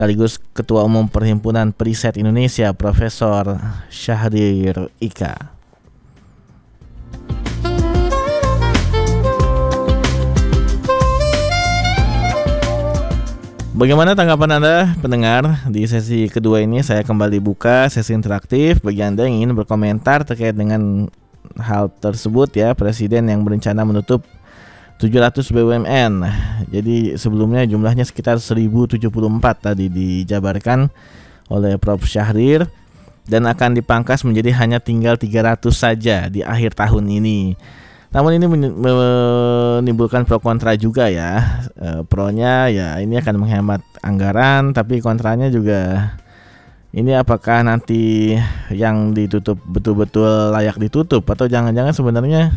sekaligus Ketua Umum Perhimpunan Periset Indonesia, Profesor Syahrir Ika. Bagaimana tanggapan Anda pendengar? Di sesi kedua ini saya kembali buka sesi interaktif bagi Anda yang ingin berkomentar terkait dengan hal tersebut ya. Presiden yang berencana menutup 700 BUMN. Jadi sebelumnya jumlahnya sekitar 1074 tadi dijabarkan oleh Prof. Syahrir, dan akan dipangkas menjadi hanya tinggal 300 saja di akhir tahun ini. Namun ini menimbulkan pro kontra juga ya. Pronya ya ini akan menghemat anggaran, tapi kontranya juga ini apakah nanti yang ditutup betul-betul layak ditutup atau jangan-jangan sebenarnya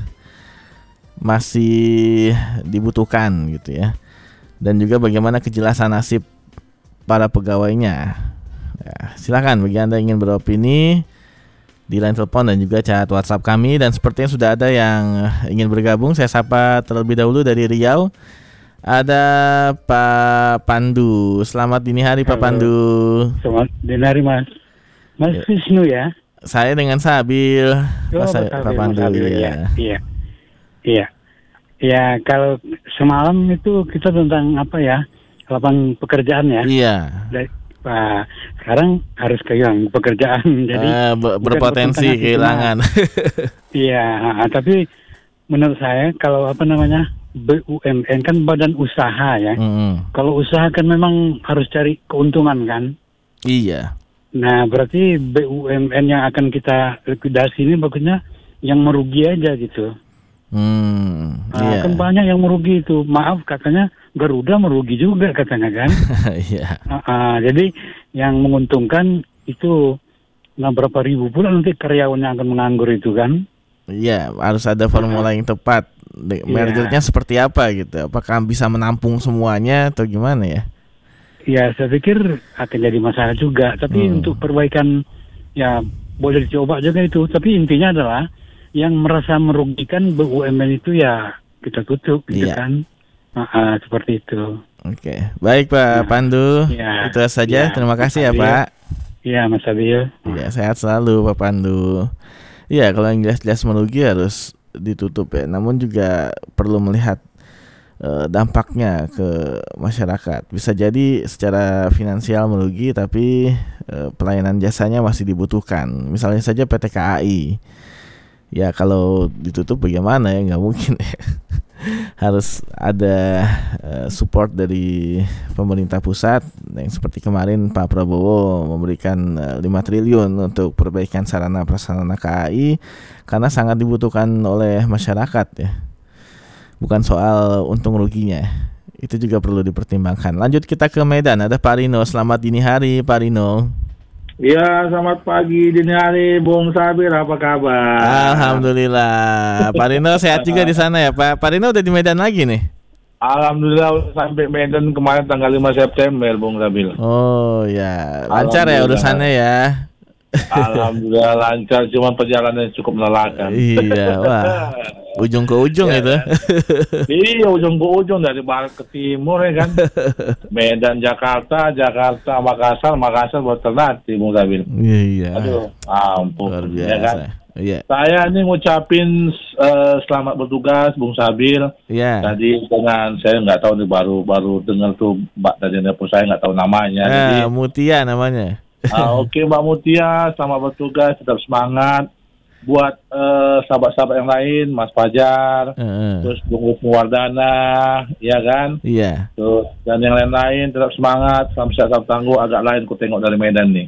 masih dibutuhkan gitu ya. Dan juga bagaimana kejelasan nasib para pegawainya. Ya, silakan bagi Anda yang ingin beropini di line telepon dan juga chat WhatsApp kami. Dan sepertinya sudah ada yang ingin bergabung. Saya sapa terlebih dahulu dari Riau. Ada Pak Pandu. Selamat dini hari. Halo, Pak Pandu. Selamat dini hari Mas. Mas Wisnu ya? Saya dengan Sabil. Pak Pandu ya. Iya. Ya, kalau semalam itu kita tentang apa ya? Lapangan pekerjaan ya. Iya. Pak, sekarang harus kehilangan pekerjaan, jadi berpotensi kehilangan. Iya, tapi menurut saya kalau BUMN kan badan usaha ya. Kalau usaha kan memang harus cari keuntungan kan. Iya. Nah berarti BUMN yang akan kita likuidasi ini bagusnya yang merugi aja gitu. Iya. Kan banyak yang merugi itu. Maaf katanya Garuda merugi juga katanya kan. Iya. Jadi yang menguntungkan itu berapa ribu pula nanti karyawannya akan menganggur itu kan. Iya, harus ada formula yang tepat. Mergernya seperti apa gitu? Apakah bisa menampung semuanya atau gimana ya? Ya saya pikir akan jadi masalah juga. Tapi untuk perbaikan ya boleh dicoba juga itu. Tapi intinya adalah yang merasa merugikan BUMN itu ya kita tutup gitu kan. Seperti itu. Oke, baik Pak Pandu. Itu saja. Terima kasih ya Pak. Iya Mas Abil. Iya, sehat selalu Pak Pandu. Iya, kalau yang jelas-jelas merugi harus ditutup ya. Namun juga perlu melihat dampaknya ke masyarakat. Bisa jadi secara finansial merugi, tapi pelayanan jasanya masih dibutuhkan. Misalnya saja PT KAI. Ya kalau ditutup bagaimana ya, nggak mungkin ya. Harus ada support dari pemerintah pusat yang seperti kemarin Pak Prabowo memberikan 5 triliun untuk perbaikan sarana prasarana KAI karena sangat dibutuhkan oleh masyarakat ya. Bukan soal untung ruginya. Itu juga perlu dipertimbangkan. Lanjut kita ke Medan, ada Pak Rino. Selamat dini hari Pak Rino. Ya, selamat pagi dini hari, Bung Sabir, apa kabar? Alhamdulillah. Pak Rino sehat juga di sana ya, Pak. Pak Rino udah di Medan lagi nih? Alhamdulillah sampai Medan kemarin tanggal 5 September, Bung Sabir. Oh ya, lancar ya urusannya ya. Alhamdulillah lancar, cuma perjalanan cukup melelahkan. Iya, wah. Ujung ke ujung ya, itu. Iya, ujung ke ujung dari barat ke timur ya kan. Medan, Jakarta, Makassar buat Ternate, Bung Sabir. Iya. Aduh, ampun. Luar biasa. Ya kan? Iya. Saya ini ngucapin selamat bertugas, Bung Sabir. Iya. Tadi dengan saya nggak tahu nih baru dengar tuh Mbak tadi nelpon saya nggak tahu namanya. Jadi Mutia namanya. Oke, Mbak Mutia, selamat bertugas, tetap semangat. Buat sahabat-sahabat yang lain, Mas Fajar, terus Bung Wardana, ya kan? Iya. Terus dan yang lain-lain tetap semangat, sampai saat tangguh agak lain ku tengok dari Medan nih.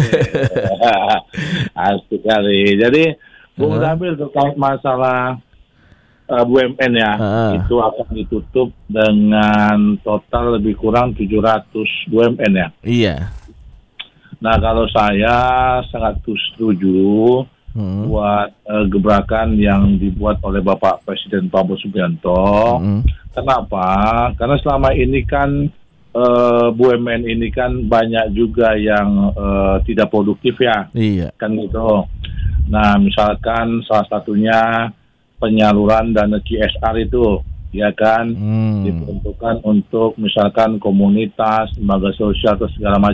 Asik kali. Jadi Bung Sabir terkait masalah BUMN ya, itu akan ditutup dengan total lebih kurang 700 BUMN ya. Iya. Nah kalau saya sangat setuju buat gebrakan yang dibuat oleh Bapak Presiden Prabowo Subianto. Kenapa? Karena selama ini kan BUMN ini kan banyak juga yang tidak produktif ya. Iya. Kan gitu. Nah misalkan salah satunya penyaluran dana CSR itu ya kan, diperuntukkan untuk misalkan komunitas, lembaga sosial atau segala macam.